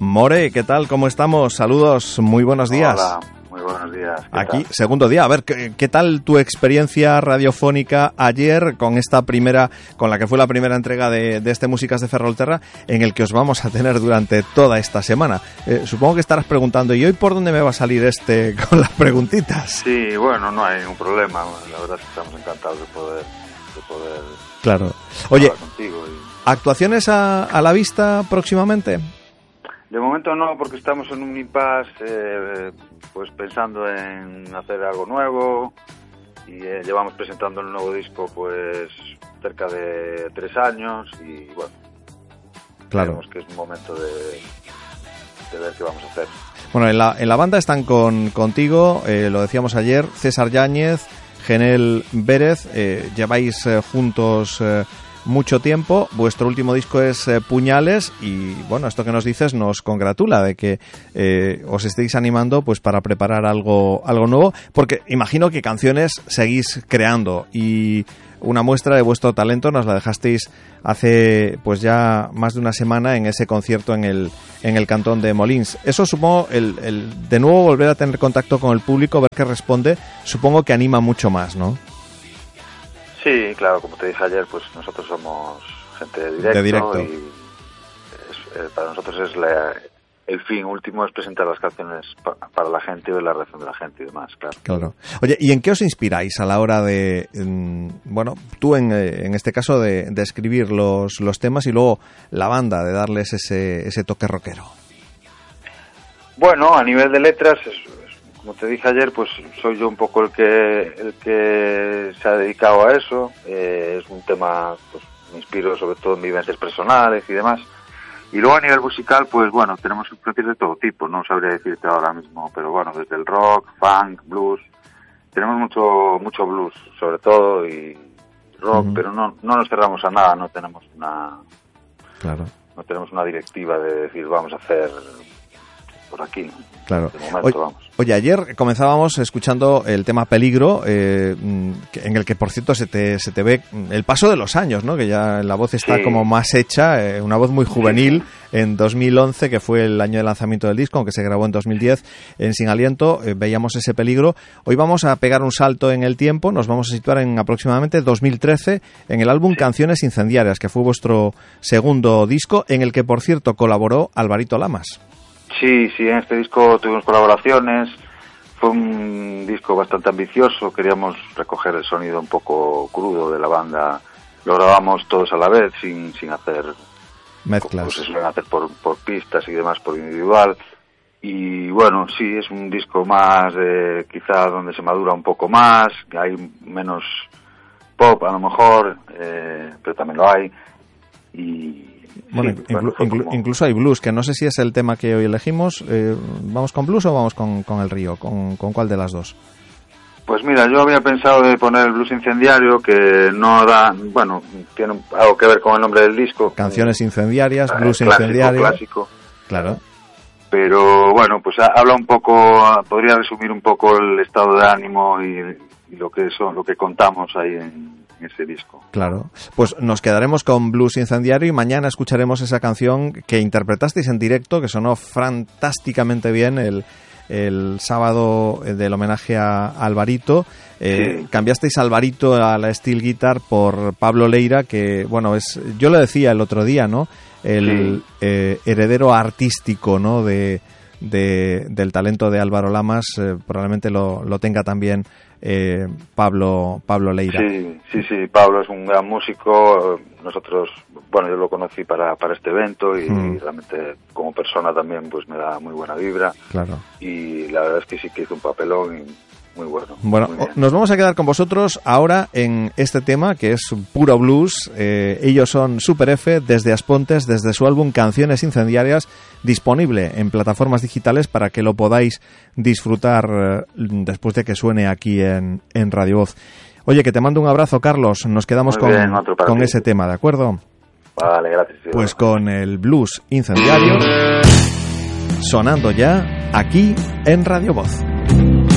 More, ¿qué tal? ¿Cómo estamos? Saludos, muy buenos días. Hola, muy buenos días. Aquí, segundo día. A ver, ¿qué tal tu experiencia radiofónica ayer con esta primera, con la que fue la primera entrega de este Músicas de Ferrolterra, en el que os vamos a tener durante toda esta semana? Supongo que estarás preguntando, ¿y hoy por dónde me va a salir con las preguntitas? Sí, bueno, no hay ningún problema. La verdad es que estamos encantados de poder claro. Oye, contigo ¿actuaciones a la vista próximamente? De momento no, porque estamos en un impasse, pues pensando en hacer algo nuevo, y llevamos presentando el nuevo disco pues cerca de 3 años, y bueno, claro, creemos que es un momento de ver qué vamos a hacer. Bueno, en la banda están contigo, lo decíamos ayer, César Yáñez, Genel Vérez, lleváis juntos mucho tiempo. Vuestro último disco es Puñales, y bueno, esto que nos dices nos congratula de que os estéis animando pues para preparar algo nuevo, porque imagino que canciones seguís creando, y una muestra de vuestro talento nos la dejasteis hace pues ya más de una semana en ese concierto en el Cantón de Molins. Eso supongo, el de nuevo volver a tener contacto con el público, ver qué responde, supongo que anima mucho más, ¿no? Sí, claro, como te dije ayer, pues nosotros somos gente de directo. Y para nosotros es el fin último es presentar las canciones para la gente y ver la reacción de la gente y demás, claro. Oye, ¿y en qué os inspiráis a la hora de, bueno, tú en este caso de escribir los temas, y luego la banda de darles ese toque rockero? Bueno, a nivel de letras, como te dije ayer, pues soy yo un poco el que se ha dedicado a eso. Es un tema, pues me inspiro sobre todo en vivencias personales y demás. Y luego a nivel musical, pues bueno, tenemos influencias de todo tipo, no sabría decirte ahora mismo, pero bueno, desde el rock, funk, blues, tenemos mucho blues sobre todo, y rock, pero no nos cerramos a nada, no tenemos una directiva de decir vamos a hacer por aquí, ¿no? Claro. De momento, vamos. Oye, ayer comenzábamos escuchando el tema Peligro, en el que, por cierto, se te ve el paso de los años, ¿no? Que ya la voz está como más hecha, una voz muy juvenil. En 2011, que fue el año de lanzamiento del disco, aunque se grabó en 2010 en Sin Aliento, veíamos ese Peligro. Hoy vamos a pegar un salto en el tiempo, nos vamos a situar en aproximadamente 2013, en el álbum Canciones Incendiarias, que fue vuestro segundo disco, en el que, por cierto, colaboró Alvarito Lamas. Sí, en este disco tuvimos colaboraciones, fue un disco bastante ambicioso, queríamos recoger el sonido un poco crudo de la banda, lo grabamos todos a la vez, sin hacer mezclas, pues se suelen hacer por pistas y demás, por individual, y bueno, sí, es un disco más quizá donde se madura un poco más, hay menos pop a lo mejor, pero también lo hay, y bueno, incluso hay blues, que no sé si es el tema que hoy elegimos. ¿Vamos con blues o vamos con el río? ¿Con cuál de las dos? Pues mira, yo había pensado de poner el Blues Incendiario, que no da, bueno, tiene algo que ver con el nombre del disco. Canciones Incendiarias, Blues Incendiario. Clásico. Claro. Pero bueno, pues habla un poco, podría resumir un poco el estado de ánimo y lo que contamos ahí en ese disco. Claro, pues nos quedaremos con Blues Incendiario, y mañana escucharemos esa canción que interpretasteis en directo, que sonó fantásticamente bien el sábado del homenaje a Alvarito. Cambiasteis a Alvarito a la steel guitar por Pablo Leira, que bueno, yo lo decía el otro día, ¿no? El heredero artístico, ¿no? del talento de Álvaro Lamas, probablemente lo tenga también Pablo Leira. Sí, Pablo es un gran músico. Nosotros, bueno, yo lo conocí para este evento, y realmente como persona también pues me da muy buena vibra. Claro. Y la verdad es que sí que hizo un papelón muy bueno. Bueno, nos vamos a quedar con vosotros ahora en este tema que es puro blues. Ellos son Super F, desde Aspontes, desde su álbum Canciones Incendiarias, disponible en plataformas digitales para que lo podáis disfrutar después de que suene aquí en Radio Voz. Oye, que te mando un abrazo, Carlos. Nos quedamos con ese tema, ¿de acuerdo? Vale, gracias. Sí, pues con el Blues Incendiario sonando ya aquí en Radio Voz.